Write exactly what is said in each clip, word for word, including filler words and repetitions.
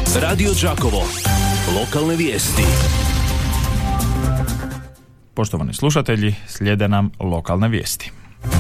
Radio Đakovo. Lokalne vijesti. Poštovani slušatelji, slijede nam lokalne vijesti.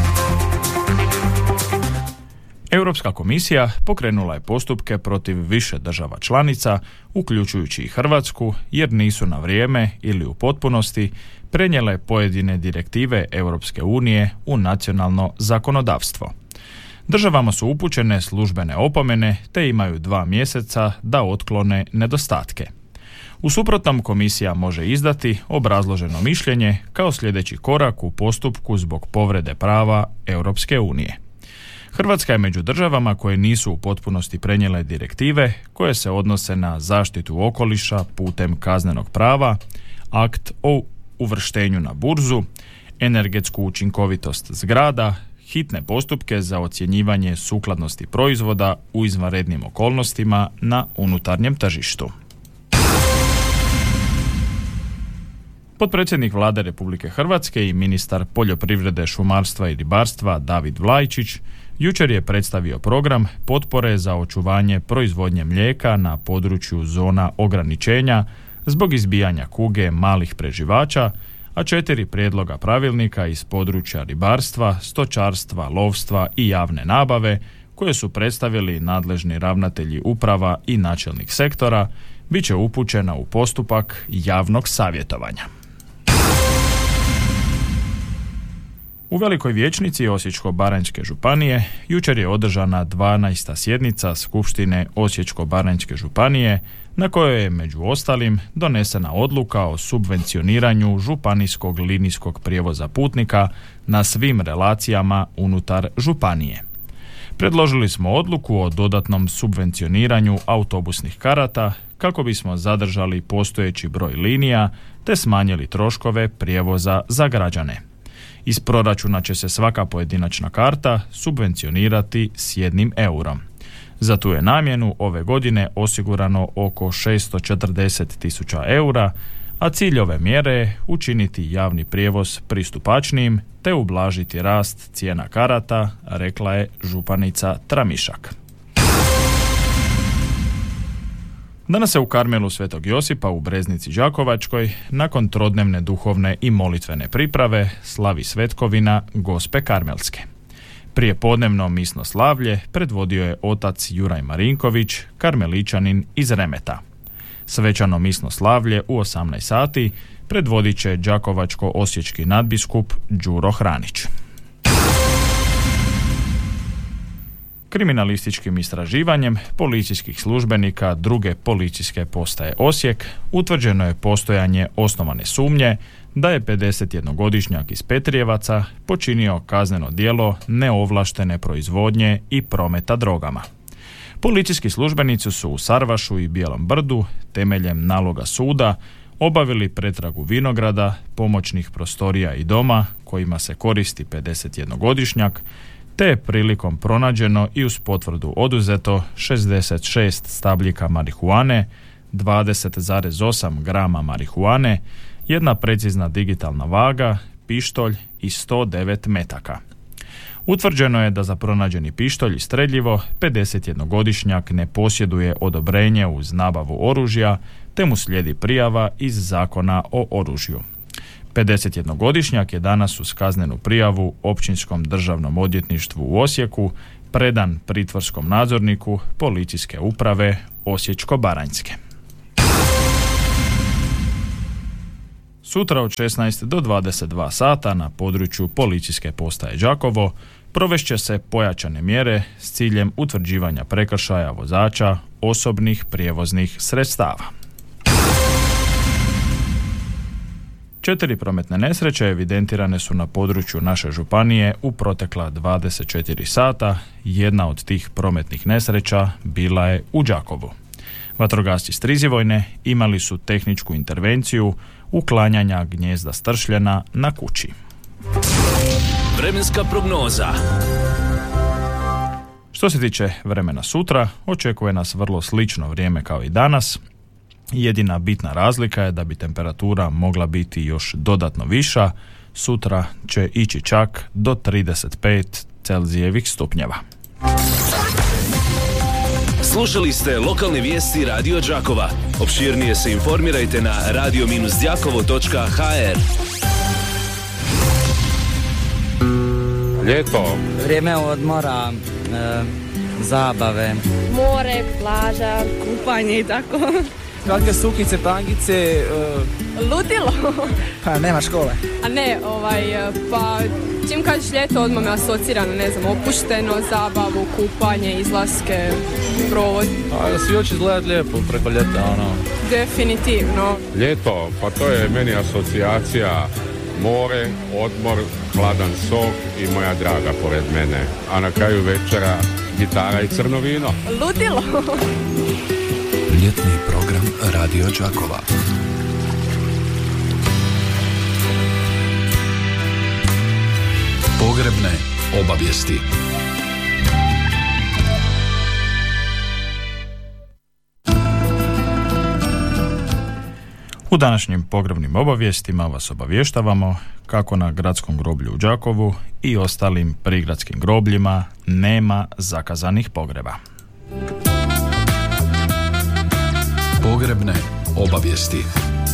Europska komisija pokrenula je postupke protiv više država članica, uključujući i Hrvatsku, jer nisu na vrijeme ili u potpunosti prenijele pojedine direktive Europske unije u nacionalno zakonodavstvo. Državama su upućene službene opomene te imaju dva mjeseca da otklone nedostatke. U suprotnom, komisija može izdati obrazloženo mišljenje kao sljedeći korak u postupku zbog povrede prava Europske unije. Hrvatska je među državama koje nisu u potpunosti prenijele direktive koje se odnose na zaštitu okoliša putem kaznenog prava, akt o uvrštenju na burzu, energetsku učinkovitost zgrada, hitne postupke za ocjenjivanje sukladnosti proizvoda u izvanrednim okolnostima na unutarnjem tržištu. Potpredsjednik Vlade Republike Hrvatske i ministar poljoprivrede, šumarstva i ribarstva David Vlajčić jučer je predstavio program potpore za očuvanje proizvodnje mlijeka na području zona ograničenja zbog izbijanja kuge malih preživača, a četiri prijedloga pravilnika iz područja ribarstva, stočarstva, lovstva i javne nabave, koje su predstavili nadležni ravnatelji uprava i načelnik sektora, bit će upućena u postupak javnog savjetovanja. U Velikoj vijećnici Osječko-baranjske županije jučer je održana dvanaesta sjednica Skupštine Osječko-baranjske županije, na kojoj je među ostalim donesena odluka o subvencioniranju županijskog linijskog prijevoza putnika na svim relacijama unutar županije. Predložili smo odluku o dodatnom subvencioniranju autobusnih karata kako bismo zadržali postojeći broj linija te smanjili troškove prijevoza za građane. Iz proračuna će se svaka pojedinačna karta subvencionirati s jednim eurom. Za tu je namjenu ove godine osigurano oko šesto četrdeset tisuća eura, a cilj ove mjere je učiniti javni prijevoz pristupačnijim te ublažiti rast cijena karata, rekla je županica Tramišak. Danas se u Karmelu Svetog Josipa u Breznici Đakovačkoj, nakon trodnevne duhovne i molitvene priprave, slavi svetkovina Gospe Karmelske. Prije podnevno misno slavlje predvodio je otac Juraj Marinković, karmeličanin iz Remeta. Svečano misno slavlje u osamnaest sati predvodit će đakovačko-osječki nadbiskup Đuro Hranić. Kriminalističkim istraživanjem policijskih službenika druge policijske postaje Osijek utvrđeno je postojanje osnovane sumnje da je pedesetjednogodišnjak iz Petrijevaca počinio kazneno djelo neovlaštene proizvodnje i prometa drogama. Policijski službenici su u Sarvašu i Bijelom Brdu temeljem naloga suda obavili pretragu vinograda, pomoćnih prostorija i doma kojima se koristi pedesetjednogodišnjak, te je prilikom pronađeno i uz potvrdu oduzeto šezdeset šest stabljika marihuane, dvadeset zarez osam grama marihuane, jedna precizna digitalna vaga, pištolj i sto devet metaka. Utvrđeno je da za pronađeni pištolj i streljivo pedesetjednogodišnjak ne posjeduje odobrenje uz nabavu oružja, te mu slijedi prijava iz Zakona o oružju. pedesetjednogodišnjak je danas uz kaznenu prijavu Općinskom državnom odvjetništvu u Osijeku predan pritvorskom nadzorniku Policijske uprave Osječko-baranjske. Sutra od šesnaest do dvadeset dva sata na području Policijske postaje Đakovo provešće se pojačane mjere s ciljem utvrđivanja prekršaja vozača osobnih prijevoznih sredstava. Četiri prometne nesreće evidentirane su na području naše županije u protekla dvadeset četiri sata. Jedna od tih prometnih nesreća bila je u Đakovu. Vatrogasci Strizivojne imali su tehničku intervenciju uklanjanja gnijezda stršljena na kući. Vremenska prognoza. Što se tiče vremena sutra, očekuje nas vrlo slično vrijeme kao i danas. Jedina bitna razlika je da bi temperatura mogla biti još dodatno viša. Sutra će ići čak do trideset pet Celzijevih stupnjeva. Slušali ste lokalne vijesti Radio Đakova. Opširnije se informirajte na radio dash đakovo točka ha er. Ljeto. Vrijeme odmora, e, zabave. More, plaža, kupanje i tako. Kratke suknjice, tangice. Uh... Ludilo. Pa nema škole. A ne, ovaj, pa čim kažeš ljeto odmah me asocira na, ne znam, opušteno, zabavu, kupanje, izlaske, provod. A da svi hoće izgledati lijepo preko ljeta, ono. Definitivno. Ljeto, pa to je meni asocijacija more, odmor, hladan sok i moja draga pored mene. A na kraju večera gitara i crno vino. Ludilo. Ljetni program Radio Đakova. Pogrebne obavijesti. U današnjim pogrebnim obavijestima vas obavještavamo kako na gradskom groblju u Đakovu i ostalim prigradskim grobljima nema zakazanih pogreba. Pogrebne obavijesti.